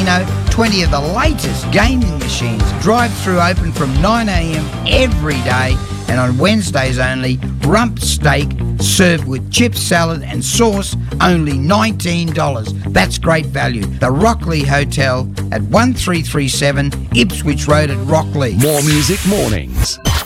casino, 20 of the latest gaming machines, drive-through open from 9 a.m. every day, and on Wednesdays only, rump steak served with chips, salad and sauce, only $19. That's great value. The Rockley Hotel at 1337 Ipswich Road at Rockley. More Music Mornings.